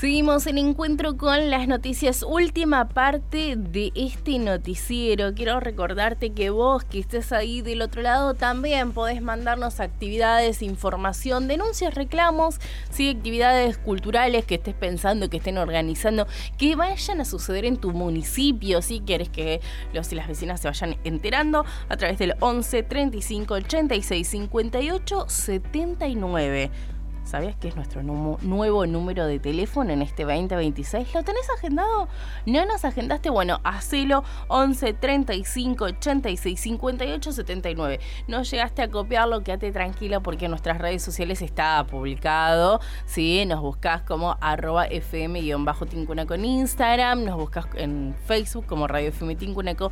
Seguimos en Encuentro con las noticias, última parte de este noticiero. Quiero recordarte que vos que estés ahí del otro lado también podés mandarnos actividades, información, denuncias, reclamos, sí, actividades culturales que estés pensando, que estén organizando, que vayan a suceder en tu municipio, si querés que los y las vecinas se vayan enterando a través del 11 35 86 58 79. ¿Sabías que es nuestro nuevo número de teléfono en este 2026? ¿Lo tenés agendado? ¿No nos agendaste? Bueno, hacelo 11 35 86 58 79. No llegaste a copiarlo, quédate tranquilo porque en nuestras redes sociales está publicado. ¿Sí? Nos buscás como @fm_tincunaco en Instagram, nos buscás en Facebook como Radio FM Tincunaco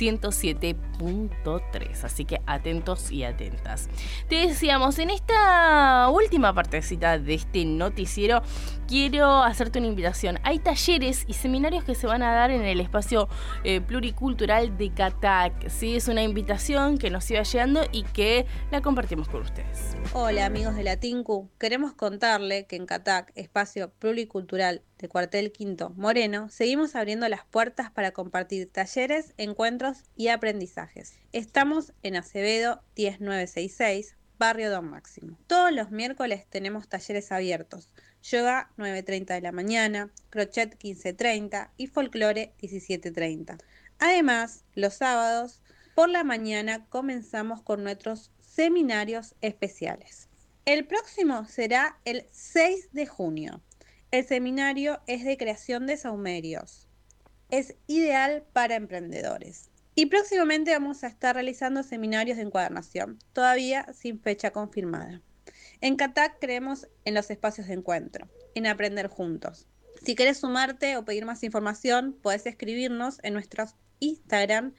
107.3. Así que atentos y atentas. Te decíamos, en esta última partecita de este noticiero, quiero hacerte una invitación. Hay talleres y seminarios que se van a dar en el espacio pluricultural de Catac. ¿Sí? Es una invitación que nos iba llegando y que la compartimos con ustedes. Hola amigos de la Tincu, queremos contarle que en Catac, espacio pluricultural de Cuartel Quinto Moreno, seguimos abriendo las puertas para compartir talleres, encuentros y aprendizajes. Estamos en Acevedo 10966, Barrio Don Máximo. Todos los miércoles tenemos talleres abiertos: yoga 9:30 de la mañana, crochet 15:30 y folclore 17:30. Además, los sábados por la mañana comenzamos con nuestros seminarios especiales. El próximo será el 6 de junio. El seminario es de creación de sahumerios. Es ideal para emprendedores. Y próximamente vamos a estar realizando seminarios de encuadernación, todavía sin fecha confirmada. En Catac creemos en los espacios de encuentro, en aprender juntos. Si querés sumarte o pedir más información, podés escribirnos en nuestros Instagram,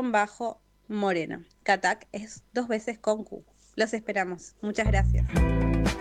@catac_moreno. Catac es 2 veces con Q. Los esperamos. Muchas gracias.